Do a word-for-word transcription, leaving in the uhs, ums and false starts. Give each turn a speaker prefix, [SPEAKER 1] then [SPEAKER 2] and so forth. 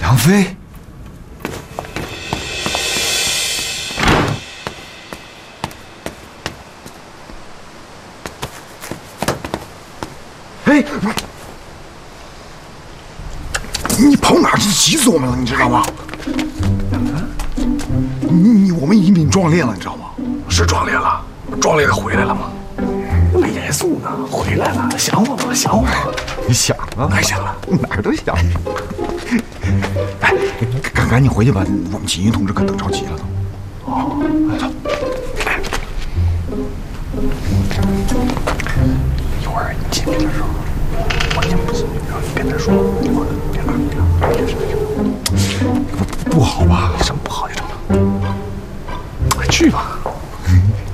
[SPEAKER 1] 杨飞。 哎，你跑哪儿去？急死我们了，你知道吗？你你我们移民壮烈了，你知道吗？
[SPEAKER 2] 是壮烈了，壮烈的回来了吗？没严肃呢，回来了，想我吗？想我吗？
[SPEAKER 1] 你想啊，
[SPEAKER 2] 哪想了？
[SPEAKER 1] 哪儿都想。哎，赶赶紧回去吧，我们锦衣同志可等着急了都。
[SPEAKER 2] 哦，走。一会儿你进去的时候，我进不进去，然后你跟他说，我别哪别哪，别什么
[SPEAKER 1] 不不好吧？
[SPEAKER 2] 什么不好？你整的？去吧。